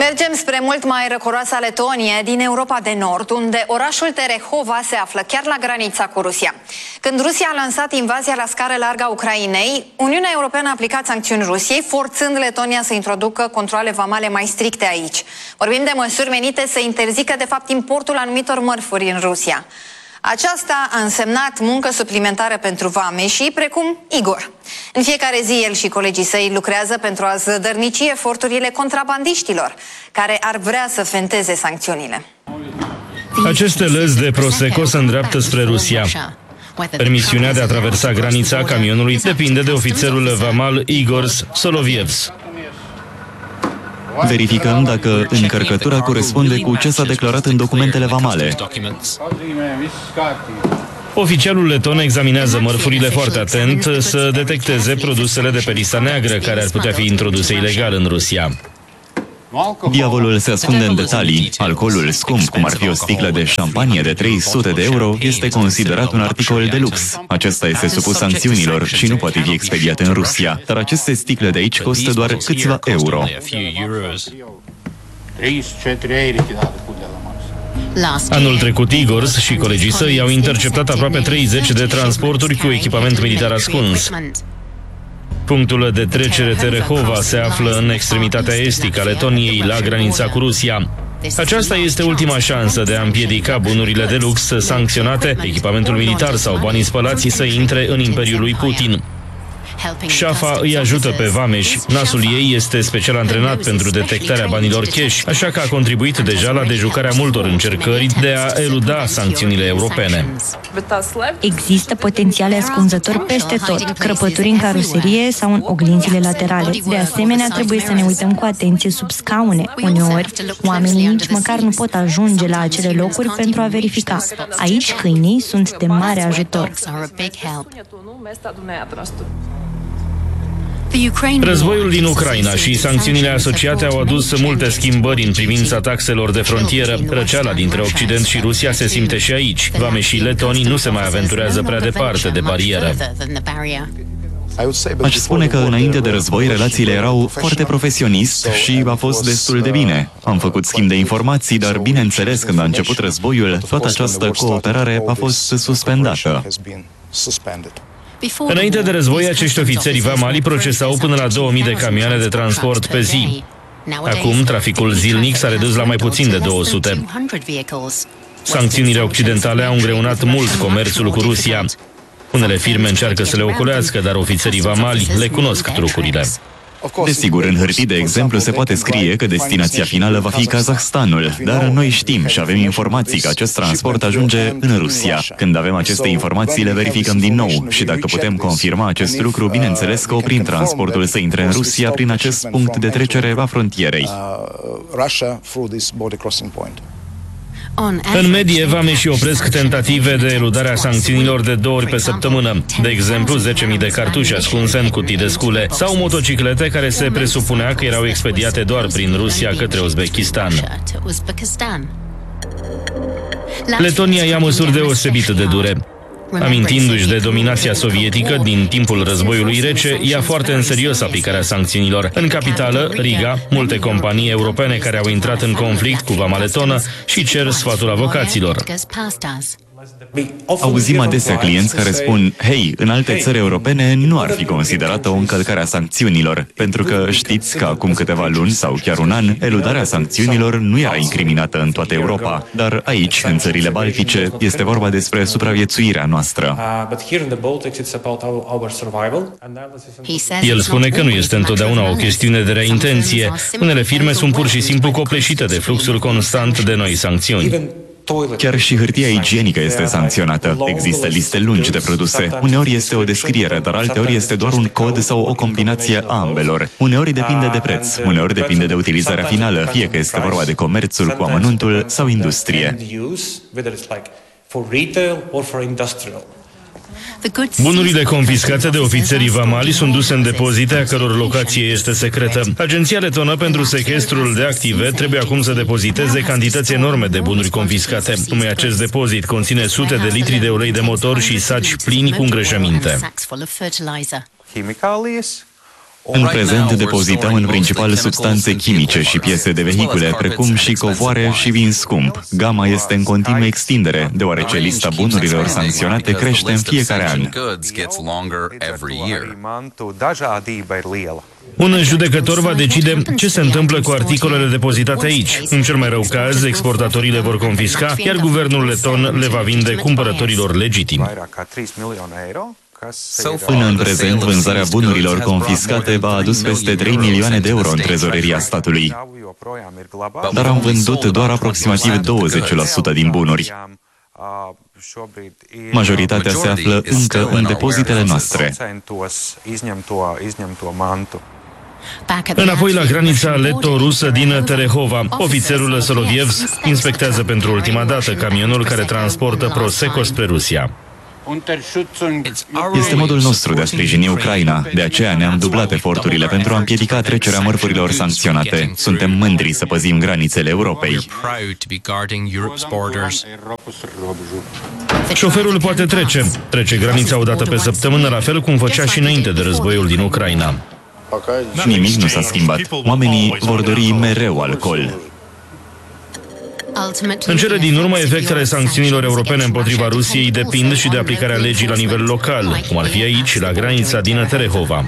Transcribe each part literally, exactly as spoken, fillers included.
Mergem spre mult mai răcoroasa Letonie din Europa de Nord, unde orașul Terehova se află chiar la granița cu Rusia. Când Rusia a lansat invazia la scară largă a Ucrainei, Uniunea Europeană a aplicat sancțiuni Rusiei, forțând Letonia să introducă controale vamale mai stricte aici. Vorbim de măsuri menite să interzică, de fapt, importul anumitor mărfuri în Rusia. Aceasta a însemnat muncă suplimentară pentru vameșii, precum Igor. În fiecare zi, el și colegii săi lucrează pentru a zădărnici eforturile contrabandiștilor, care ar vrea să fenteze sancțiunile. Aceste lăzi de Prosecco se îndreaptă spre Rusia. Permisiunea de a traversa granița camionului depinde de ofițerul vamal Igor Solovievs. Verificăm dacă încărcătura corespunde cu ce s-a declarat în documentele vamale. Oficialul leton examinează mărfurile foarte atent să detecteze produsele de pe lista neagră care ar putea fi introduse ilegal în Rusia. Diavolul se ascunde în detalii. Alcoolul scump, cum ar fi o sticlă de șampanie de trei sute de euro, este considerat un articol de lux. Acesta este supus sancțiunilor și nu poate fi expediat în Rusia. Dar aceste sticle de aici costă doar câțiva euro. Anul trecut, Igor și colegii săi au interceptat aproape treizeci de transporturi cu echipament militar ascuns. Punctul de trecere Terehova se află în extremitatea estică a Letoniei, la granița cu Rusia. Aceasta este ultima șansă de a împiedica bunurile de lux sancționate, echipamentul militar sau banii spălați să intre în imperiul lui Putin. Șafa îi ajută pe vameși. Nasul ei este special antrenat pentru detectarea banilor cash, așa că a contribuit deja la dejucarea multor încercări de a eluda sancțiunile europene. Există potențiale ascunzători peste tot, crăpături în caroserie sau în oglinzile laterale. De asemenea, trebuie să ne uităm cu atenție sub scaune. Uneori, oamenii nici măcar nu pot ajunge la acele locuri pentru a verifica. Aici, câinii sunt de mare ajutor. Războiul din Ucraina și sancțiunile asociate au adus multe schimbări în privința taxelor de frontieră. Răceala dintre Occident și Rusia se simte și aici. Vameșii letoni nu se mai aventurează prea departe de barieră. Aș spune că înainte de război relațiile erau foarte profesionist și a fost destul de bine. Am făcut schimb de informații, dar bineînțeles când a început războiul, toată această cooperare a fost suspendată. Înainte de război, acești ofițeri vamali procesau până la două mii de camioane de transport pe zi. Acum, traficul zilnic s-a redus la mai puțin de două sute. Sancțiunile occidentale au îngreunat mult comerțul cu Rusia. Unele firme încearcă să le ocolească, dar ofițerii vamali le cunosc trucurile. Desigur, în hârtii, de exemplu, se poate scrie că destinația finală va fi Kazahstanul, dar noi știm și avem informații că acest transport ajunge în Rusia. Când avem aceste informații, le verificăm din nou și dacă putem confirma acest lucru, bineînțeles că oprim transportul să intre în Rusia prin acest punct de trecere a frontierei. În medie, vameșii opresc tentative de eludare a sancțiunilor de două ori pe săptămână. De exemplu, zece mii de cartuși ascunse în cutii de scule sau motociclete care se presupunea că erau expediate doar prin Rusia către Uzbekistan. Letonia ia măsuri deosebit de dure. Amintindu-și de dominația sovietică din timpul războiului rece, ia foarte în serios aplicarea sancțiunilor. În capitală, Riga, multe companii europene care au intrat în conflict cu vama letonă și cer sfatul avocaților. Auzim adesea clienți care spun: hei, în alte țări europene nu ar fi considerată o încălcare a sancțiunilor, pentru că știți că acum câteva luni sau chiar un an, eludarea sancțiunilor nu era incriminată în toată Europa, dar aici, în țările baltice, este vorba despre supraviețuirea noastră. El spune că nu este întotdeauna o chestiune de rea intenție. Unele firme sunt pur și simplu copleșite de fluxul constant de noi sancțiuni. Chiar și hârtia igienică este sancționată. Există liste lungi de produse. Uneori este o descriere, dar alteori este doar un cod sau o combinație a ambelor. Uneori depinde de preț, uneori depinde de utilizarea finală, fie că este vorba de comerțul cu amănuntul sau industrie. Bunurile confiscate de ofițerii vamali sunt duse în depozite a căror locație este secretă. Agenția letonă pentru sechestrul de active trebuie acum să depoziteze cantități enorme de bunuri confiscate. Numai acest depozit conține sute de litri de ulei de motor și saci plini cu îngrășăminte. În prezent depozităm în principal substanțe chimice și piese de vehicule, precum și covoare și vin scump. Gama este în continuă extindere, deoarece lista bunurilor sancționate crește în fiecare an. Un judecător va decide ce se întâmplă cu articolele depozitate aici. În cel mai rău caz, exportatorii le vor confisca, iar guvernul leton le va vinde cumpărătorilor legitimi. Până în prezent, vânzarea bunurilor confiscate a adus peste trei milioane de euro în trezoreria statului. Dar am vândut doar aproximativ douăzeci la sută din bunuri. Majoritatea se află încă în depozitele noastre. Înapoi la granița leto-rusă din Terehova, ofițerul Solovievs inspectează pentru ultima dată camionul care transportă Prosecco spre Rusia. Este modul nostru de a sprijini Ucraina, de aceea ne-am dublat eforturile pentru a împiedica trecerea mărfurilor sancționate. Suntem mândri să păzim granițele Europei. Șoferul poate trece. Trece granița o dată pe săptămână, la fel cum făcea și înainte de războiul din Ucraina. Nimic nu s-a schimbat. Oamenii vor dori mereu alcool. În cele din urmă, efectele sancțiunilor europene împotriva Rusiei depind și de aplicarea legii la nivel local, cum ar fi aici, la granița din Terehova.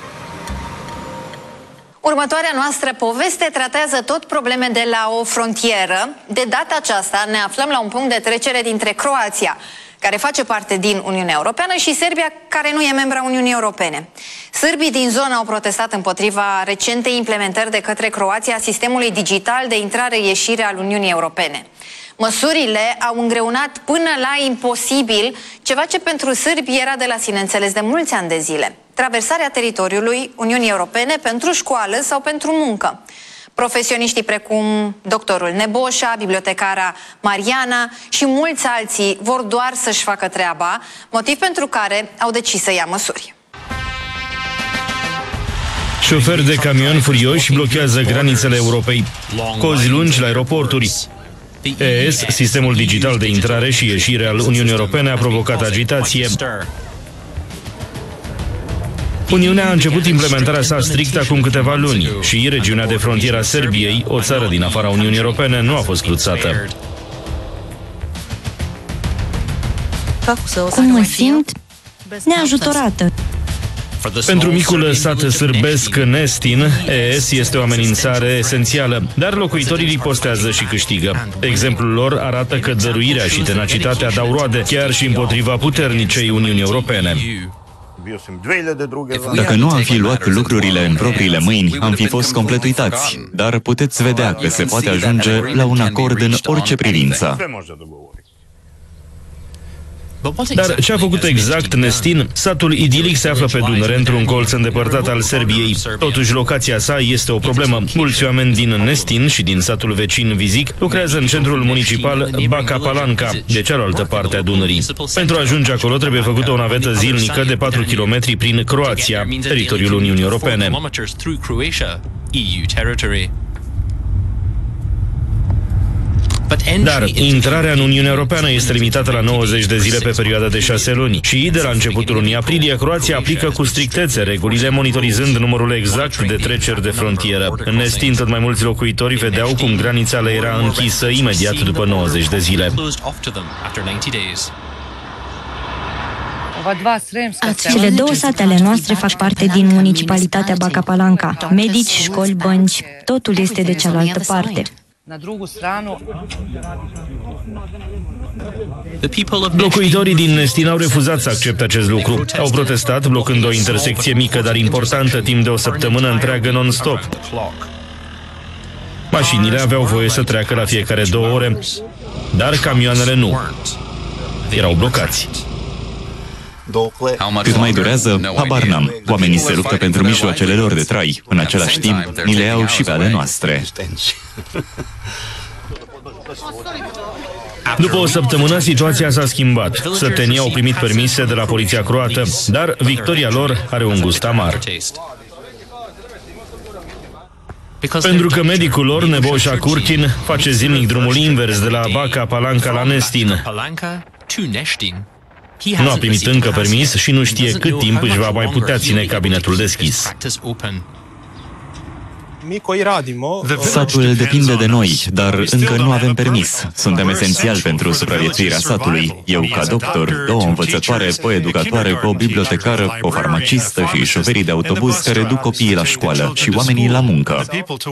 Următoarea noastră poveste tratează tot probleme de la o frontieră. De data aceasta ne aflăm la un punct de trecere dintre Croația, care face parte din Uniunea Europeană, și Serbia, care nu e membra Uniunii Europene. Sârbii din zonă au protestat împotriva recentei implementări de către Croația a sistemului digital de intrare-ieșire al Uniunii Europene. Măsurile au îngreunat până la imposibil ceva ce pentru sârbi era de la sine înțeles de mulți ani de zile: traversarea teritoriului Uniunii Europene pentru școală sau pentru muncă. Profesioniștii precum doctorul Neboșa, bibliotecara Mariana și mulți alții vor doar să-și facă treaba, motiv pentru care au decis să ia măsuri. Șoferi de camion furioși blochează granițele Europei. Cozi lungi la aeroporturi. E S, sistemul digital de intrare și ieșire al Uniunii Europene, a provocat agitație. Uniunea a început implementarea sa strictă acum câteva luni și regiunea de frontieră a Serbiei, o țară din afara Uniunii Europene, nu a fost cruțată. Cum mă simt? Neajutorată. Pentru micul sat sârbesc Nestin, E S este o amenințare esențială, dar locuitorii ripostează și câștigă. Exemplul lor arată că dăruirea și tenacitatea dau roade, chiar și împotriva puternicei Uniunii Europene. Dacă nu am fi luat lucrurile în propriile mâini, am fi fost complet uitați, dar puteți vedea că se poate ajunge la un acord în orice privință. Dar ce a făcut exact Nestin? Satul idilic se află pe Dunăre, într-un colț îndepărtat al Serbiei. Totuși, locația sa este o problemă. Mulți oameni din Nestin și din satul vecin Vizic lucrează în centrul municipal Bačka Palanka, de cealaltă parte a Dunării. Pentru a ajunge acolo trebuie făcută o navetă zilnică de patru kilometri prin Croația, teritoriul Uniunii Europene. Dar intrarea în Uniunea Europeană este limitată la nouăzeci de zile pe perioada de șase luni și de la începutul lunii aprilie Croația aplică cu strictețe regulile, monitorizând numărul exact de treceri de frontieră. În Nestin, tot mai mulți locuitori vedeau cum granița le era închisă imediat după nouăzeci de zile. Cele două sate ale noastre fac parte din municipalitatea Bačka Palanka. Medici, școli, bănci, totul este de cealaltă parte. Locuitorii din Nestin au refuzat să accepte acest lucru. Au protestat, blocând o intersecție mică, dar importantă, timp de o săptămână întreagă non-stop. Mașinile aveau voie să treacă la fiecare două ore, dar camioanele nu. Erau blocați. Cât mai durează, habar n-am. Oamenii se luptă pentru mijloacele lor de trai. În același timp, ni le iau și pe ale noastre. După o săptămână, situația s-a schimbat. Sătenii au primit permise de la poliția croată, dar victoria lor are un gust amar. Pentru că medicul lor, Neboșa Kurtin, face zilnic drumul invers de la Bačka Palanka la Nestin. Nu a primit încă permis și nu știe cât timp își va mai putea ține cabinetul deschis. Satul depinde de noi, dar încă nu avem permis. Suntem esențiali pentru supraviețuirea satului. Eu ca doctor, două învățătoare, o educatoare, o bibliotecară, o farmacistă și șoferii de autobuz care duc copiii la școală și oamenii la muncă.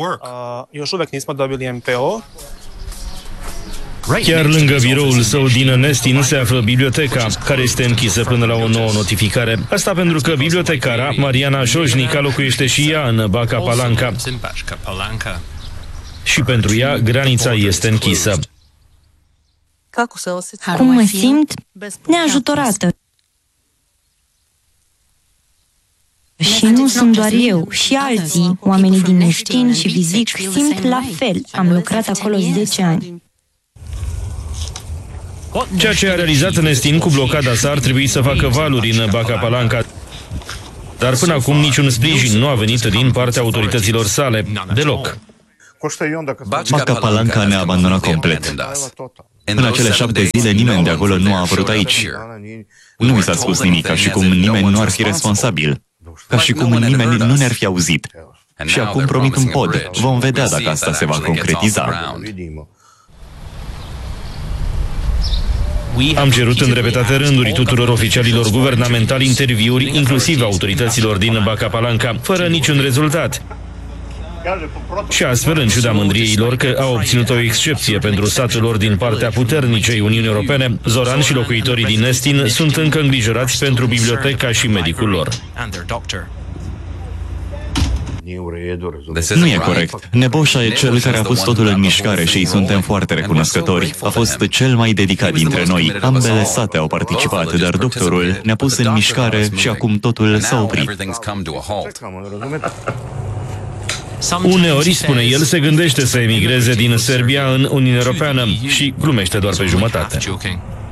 Chiar lângă biroul său din Nestin se află biblioteca, care este închisă până la o nouă notificare. Asta pentru că bibliotecara, Mariana Jojnica, locuiește și ea în Baca Palanca. Și pentru ea, granița este închisă. Cum mă simt? Neajutorată. Și nu sunt doar eu, și alții, oamenii din Nestin și Vizic, simt la fel. Am lucrat acolo zece ani. Ceea ce a realizat Nestin cu blocada sa ar trebui să facă valuri în Baca Palanca. Dar până acum niciun sprijin nu a venit din partea autorităților sale, deloc. Baca Palanca ne-a abandonat complet. În acele șapte zile nimeni de acolo nu a apărut aici. Nu mi s-a spus nimic, ca și cum nimeni nu ar fi responsabil. Ca și cum nimeni nu ne-ar fi auzit. Și acum promit un pod. Vom vedea dacă asta se va concretiza. Am cerut în repetate rânduri tuturor oficialilor guvernamentali interviuri, inclusiv autorităților din Baca Palanca, fără niciun rezultat. Și astfel, în ciuda mândriei lor că au obținut o excepție pentru satul lor din partea puternicei Uniunii Europene, Zoran și locuitorii din Nestin sunt încă îngrijorați pentru biblioteca și medicul lor. Nu e corect. Neboșa e cel care a pus totul în mișcare și îi suntem foarte recunoscători. A fost cel mai dedicat dintre noi. Ambele sate au participat, dar doctorul ne-a pus în mișcare și acum totul s-a oprit. Uneori, spune el, se gândește să emigreze din Serbia în Uniunea Europeană și glumește doar pe jumătate.